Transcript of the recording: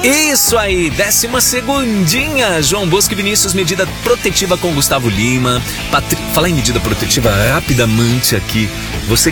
Isso aí, 12ª, João Bosco e Vinícius, medida protetiva com Gustavo Lima. Falar em medida protetiva rapidamente aqui. Você